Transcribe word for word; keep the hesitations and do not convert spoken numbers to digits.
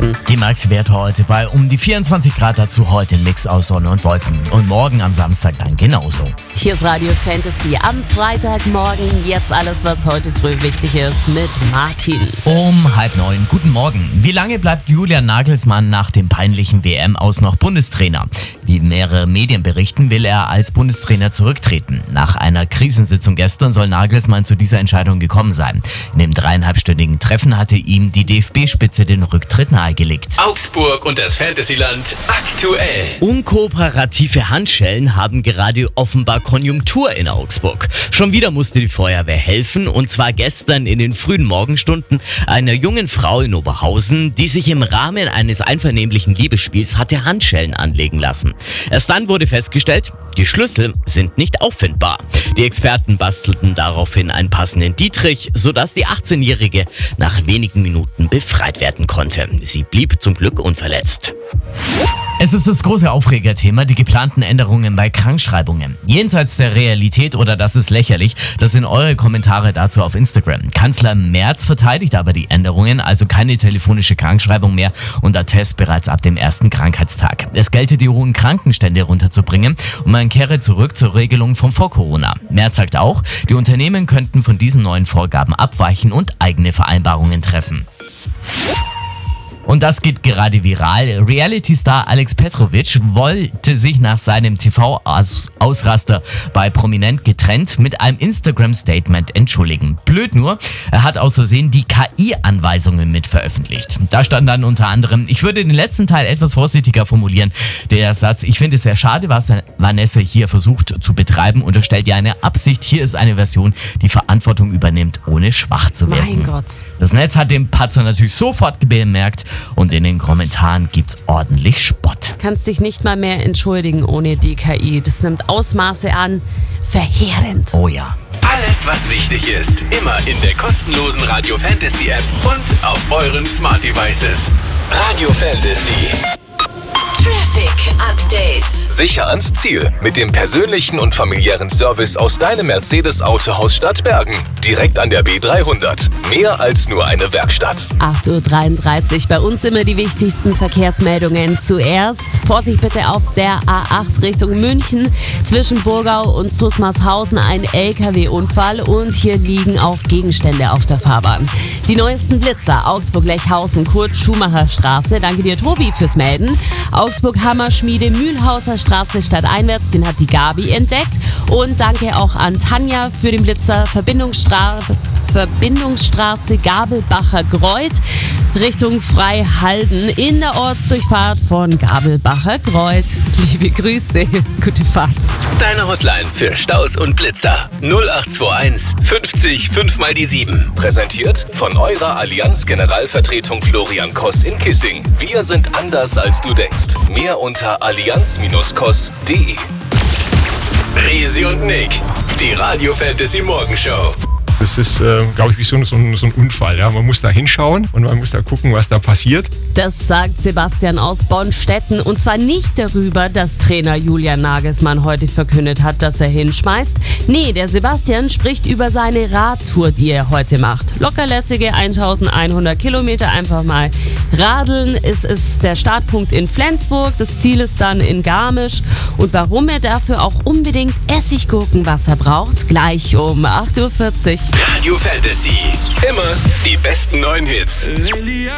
Westen. Die Maxwerte heute bei um die vierundzwanzig Grad, dazu heute ein Mix aus Sonne und Wolken. Und morgen am Samstag dann genauso. Hier ist Radio Fantasy am Freitagmorgen. Jetzt alles, was heute früh wichtig ist, mit Martin. Um halb neun. Guten Morgen. Wie lange bleibt Julian Nagelsmann nach dem peinlichen W M-Aus noch Bundestrainer? Wie mehrere Medien berichten, will er als Bundestrainer zurücktreten. Nach einer Krisensitzung gestern soll Nagelsmann zu dieser Entscheidung gekommen sein. In dem dreieinhalbstündigen Treffen hatte ihm die D F B-Spitze den Rücktritt nahegelegt. Augsburg und das Fantasyland aktuell. Unkooperative Handschellen haben gerade offenbar Konjunktur in Augsburg. Schon wieder musste die Feuerwehr helfen, und zwar gestern in den frühen Morgenstunden einer jungen Frau in Oberhausen, die sich im Rahmen eines einvernehmlichen Liebesspiels hatte Handschellen anlegen lassen. Erst dann wurde festgestellt, die Schlüssel sind nicht auffindbar. Die Experten bastelten daraufhin einen passenden Dietrich, sodass die achtzehnjährige nach wenigen Minuten befreit werden konnte. Sie blieb zum Glück unverletzt. Es ist das große Aufregerthema, die geplanten Änderungen bei Krankschreibungen. Jenseits der Realität oder das ist lächerlich, das sind eure Kommentare dazu auf Instagram. Kanzler Merz verteidigt aber die Änderungen, also keine telefonische Krankschreibung mehr und Attest bereits ab dem ersten Krankheitstag. Es gelte, die hohen Krankenstände runterzubringen und man kehre zurück zur Regelung von vor Corona. Merz sagt auch, die Unternehmen könnten von diesen neuen Vorgaben abweichen und eigene Vereinbarungen treffen. Und das geht gerade viral. Reality-Star Alex Petrovic wollte sich nach seinem T V-Ausraster bei Prominent getrennt mit einem Instagram-Statement entschuldigen. Blöd nur, er hat aus Versehen die K I-Anweisungen mit veröffentlicht. Da stand dann unter anderem, ich würde den letzten Teil etwas vorsichtiger formulieren. Der Satz, ich finde es sehr schade, was Vanessa hier versucht zu betreiben, unterstellt ja eine Absicht. Hier ist eine Version, die Verantwortung übernimmt, ohne schwach zu werden. Mein Gott. Das Netz hat den Patzer natürlich sofort bemerkt. Und in den Kommentaren gibt's ordentlich Spott. Du kannst dich nicht mal mehr entschuldigen ohne die K I. Das nimmt Ausmaße an. Verheerend. Oh ja. Alles, was wichtig ist, immer in der kostenlosen Radio Fantasy App und auf euren Smart Devices. Radio Fantasy. Traffic Update. Sicher ans Ziel mit dem persönlichen und familiären Service aus deinem Mercedes-Autohaus Stadtbergen. Direkt an der B dreihundert. Mehr als nur eine Werkstatt. acht Uhr dreiunddreißig. Bei uns immer die wichtigsten Verkehrsmeldungen. Zuerst Vorsicht bitte auf der A acht Richtung München. Zwischen Burgau und Zusmarshausen ein L K W-Unfall und hier liegen auch Gegenstände auf der Fahrbahn. Die neuesten Blitzer. Augsburg-Lechhausen, Kurt-Schumacher-Straße. Danke dir, Tobi, fürs Melden. Augsburg-Hammerschmiede, Mühlhauser Straße stadteinwärts, den hat die Gabi entdeckt. Und danke auch an Tanja für den Blitzer. Verbindungsstra- Verbindungsstraße Gabelbacher Greuth Richtung Freihalden in der Ortsdurchfahrt von Gabelbacher Greuth. Liebe Grüße, gute Fahrt. Deine Hotline für Staus und Blitzer. null acht zwei eins fünfzig fünf mal die sieben. Präsentiert von eurer Allianz Generalvertretung Florian Koss in Kissing. Wir sind anders als du denkst. Mehr unter allianz Koss punkt de. Risi und Nick, die Radio Fantasy Morgenshow. Das ist, äh, glaube ich, wie so ein, so, ein, so ein Unfall. Ja? Man muss da hinschauen und man muss da gucken, was da passiert. Das sagt Sebastian aus Bonstetten, und zwar nicht darüber, dass Trainer Julian Nagelsmann heute verkündet hat, dass er hinschmeißt. Nee, der Sebastian spricht über seine Radtour, die er heute macht. Lockerlässige eintausendeinhundert Kilometer, einfach mal radeln. Es ist der Startpunkt in Flensburg, das Ziel ist dann in Garmisch. Und warum er dafür auch unbedingt Essiggurkenwasser braucht, gleich um acht Uhr vierzig. Radio Fantasy. Immer die besten neuen Hits.